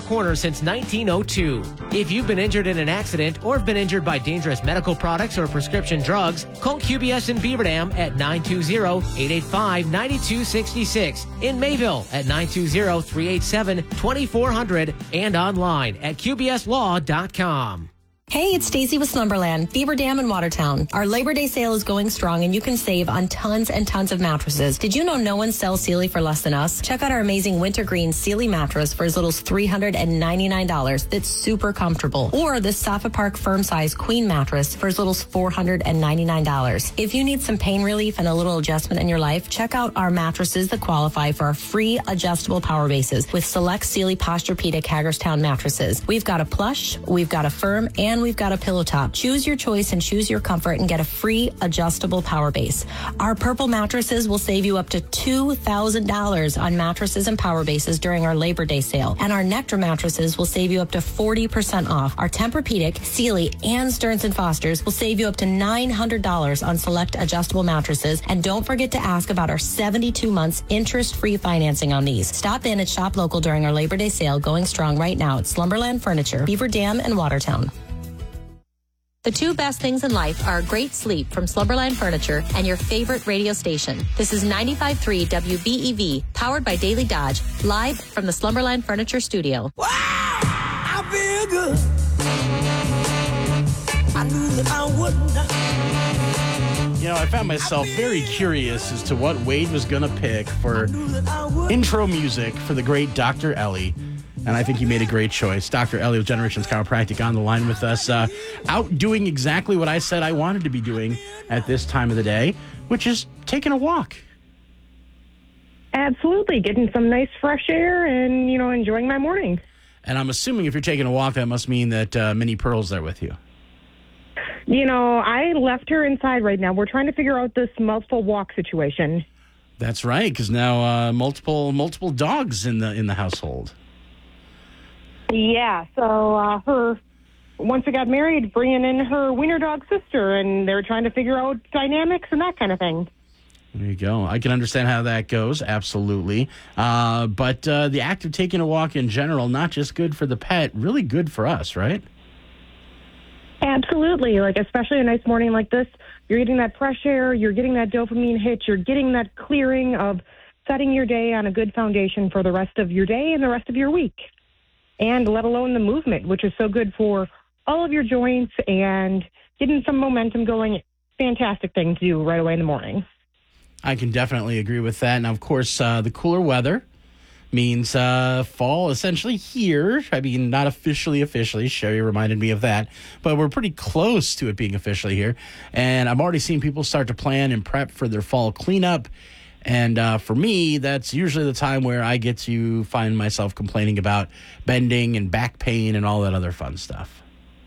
Corner since 1902. If you've been injured in an accident or have been injured by dangerous medical products or prescription drugs, call QBS in Beaver Dam at 920-885-9266. In Mayville at 920-387-2400 and online at QBSLaw.com. Hey, it's Stacy with Slumberland, Beaver Dam in Watertown. Our Labor Day sale is going strong and you can save on tons and tons of mattresses. Did you know no one sells Sealy for less than us? Check out our amazing wintergreen Sealy mattress for as little as $399. That's super comfortable. Or this Safa Park firm size queen mattress for as little as $499. If you need some pain relief and a little adjustment in your life, check out our mattresses that qualify for our free adjustable power bases with select Sealy Posturepedic Hagerstown mattresses. We've got a plush, we've got a firm, and we've got a pillow top. Choose your choice and choose your comfort and get a free adjustable power base. Our purple mattresses will save you up to $2,000 on mattresses and power bases during our Labor Day sale. And our Nectar mattresses will save you up to 40% off. Our Tempur-Pedic, Sealy, and Stearns & Foster's will save you up to $900 on select adjustable mattresses. And don't forget to ask about our 72 months interest-free financing on these. Stop in at Shop Local during our Labor Day sale going strong right now at Slumberland Furniture, Beaver Dam, and Watertown. The two best things in life are great sleep from Slumberland Furniture and your favorite radio station. This is 95.3 WBEV, powered by Daily Dodge, live from the Slumberland Furniture studio. Wow, I feel good. I knew that I would not. You know, I found myself very curious as to what Wade was going to pick for intro music for the great Dr. Ellie. And I think he made a great choice. Dr. Ellie with Generations Chiropractic on the line with us, out doing exactly what I said I wanted to be doing at this time of the day, which is taking a walk. Absolutely. Getting some nice fresh air and, enjoying my morning. And I'm assuming if you're taking a walk, that must mean that Minnie Pearl's there with you. I left her inside right now. We're trying to figure out this multiple walk situation. That's right, because now multiple dogs in the household. Yeah, so once we got married, bringing in her wiener dog sister, and they're trying to figure out dynamics and that kind of thing. There you go. I can understand how that goes, absolutely. But the act of taking a walk in general, not just good for the pet, really good for us, right? Absolutely. Especially a nice morning like this, you're getting that fresh air, you're getting that dopamine hit, you're getting that clearing of setting your day on a good foundation for the rest of your day and the rest of your week. And let alone the movement, which is so good for all of your joints and getting some momentum going. Fantastic thing to do right away in the morning. I can definitely agree with that. Now, of course, the cooler weather means fall essentially here. I mean, not officially. Sherry reminded me of that. But we're pretty close to it being officially here. And I'm already seeing people start to plan and prep for their fall cleanup. And for me, that's usually the time where I get to find myself complaining about bending and back pain and all that other fun stuff.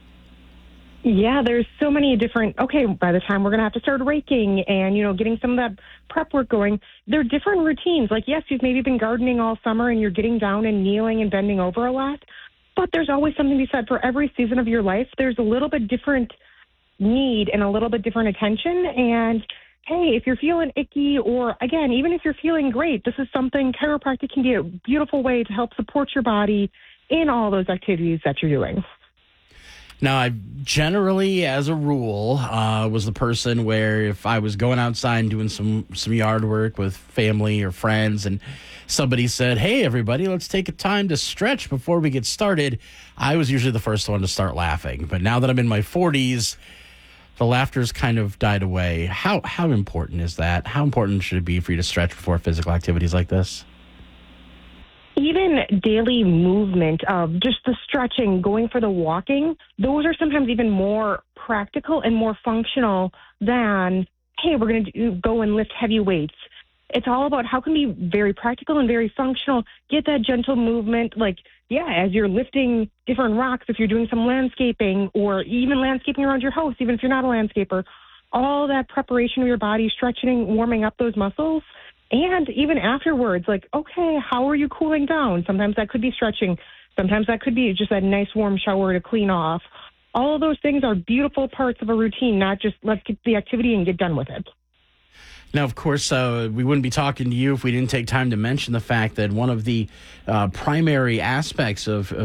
Yeah, there's so many different, by the time we're going to have to start raking and, getting some of that prep work going, there are different routines. Yes, you've maybe been gardening all summer and you're getting down and kneeling and bending over a lot, but there's always something to be said for every season of your life. There's a little bit different need and a little bit different attention. And hey, if you're feeling icky or, again, even if you're feeling great, this is something chiropractic can be a beautiful way to help support your body in all those activities that you're doing. Now, I generally, as a rule, was the person where if I was going outside and doing some yard work with family or friends and somebody said, hey, everybody, let's take a time to stretch before we get started, I was usually the first one to start laughing. But now that I'm in my 40s, the laughter's kind of died away. How important is that? How important should it be for you to stretch before physical activities like this? Even daily movement of just the stretching, going for the walking, those are sometimes even more practical and more functional than, hey, we're going to go and lift heavy weights. It's all about how can we be very practical and very functional, get that gentle movement, as you're lifting different rocks, if you're doing some landscaping or even landscaping around your house, even if you're not a landscaper, all that preparation of your body, stretching, warming up those muscles. And even afterwards, how are you cooling down? Sometimes that could be stretching. Sometimes that could be just that nice warm shower to clean off. All of those things are beautiful parts of a routine, not just let's get the activity and get done with it. Now, of course, we wouldn't be talking to you if we didn't take time to mention the fact that one of the primary aspects of